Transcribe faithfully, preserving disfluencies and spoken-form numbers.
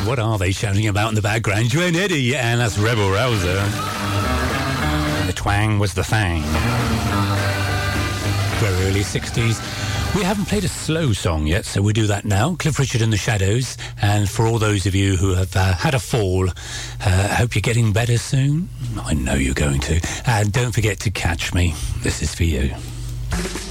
What are they shouting about in the background? Joanne Eddy, and that's Rebel Rouser. And the twang was the thang. Very early sixties. We haven't played a slow song yet, so we'll do that now. Cliff Richard and the Shadows. And for all those of you who have uh, had a fall, uh, I hope you're getting better soon. I know you're going to. And don't forget to catch me. This is for you.